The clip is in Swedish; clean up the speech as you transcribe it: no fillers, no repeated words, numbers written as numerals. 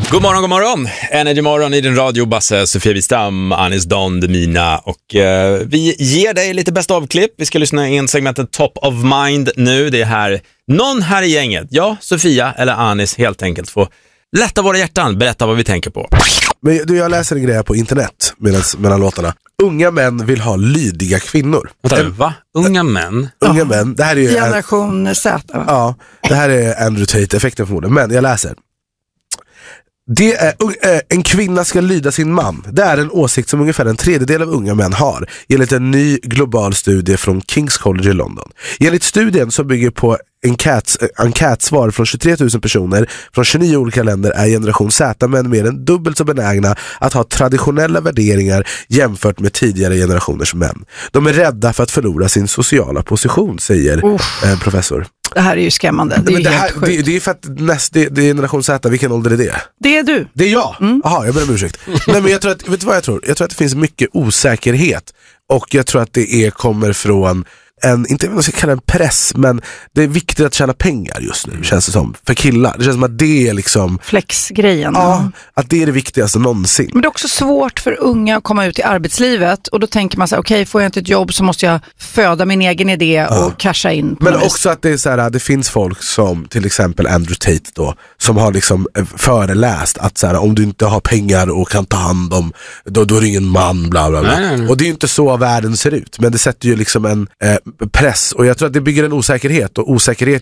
God morgon. Energy morgon i din radio, Basse, Sofia Wistam, Anis Don, Demina och vi ger dig lite bästa avklipp. Vi ska lyssna in segmentet Top of Mind nu. Det är här, någon här i gänget, ja, Sofia eller Anis helt enkelt får lätta våra hjärtan, berätta vad vi tänker på. Men du, jag läser en grej på internet mellan låtarna. Unga män vill ha lydiga kvinnor. Va? Unga män? Unga män, det här är ju Generation Z, va? Ja, det här är Andrew Tate-effekten förmodligen. Men jag läser. Det är, en kvinna ska lyda sin man. Det är en åsikt som ungefär en tredjedel av unga män har, enligt en ny global studie från King's College i London. Enligt studien, som bygger på enkätsvar från 23 000 personer från 29 olika länder, är generation Z-män mer än dubbelt så benägna att ha traditionella värderingar jämfört med tidigare generationers män. De är rädda för att förlora sin sociala position, säger professor. Det här är ju skrämmande. Det är ju helt sjukt. Det är för att det är generation Z. Vilken ålder är det? Det är du. Det är jag? Jaha, jag ber om ursäkt. Nej, men jag tror att, vet du vad jag tror? Jag tror att det finns mycket osäkerhet. Och jag tror att det kommer från inte vad jag ska kalla en press, men det är viktigt att tjäna pengar just nu, känns det som. För killar. Det känns som att det är liksom flexgrejen. Ja, att det är det viktigaste någonsin. Men det är också svårt för unga att komma ut i arbetslivet, och då tänker man så här, okej, får jag inte ett jobb så måste jag föda min egen idé och casha in. Men också att det är så här, det finns folk som till exempel Andrew Tate då, som har liksom föreläst att så här, om du inte har pengar och kan ta hand om, då är du ingen man, bla bla bla. Nej. Och det är ju inte så världen ser ut, men det sätter ju liksom en press, och jag tror att det bygger en osäkerhet, och osäkerhet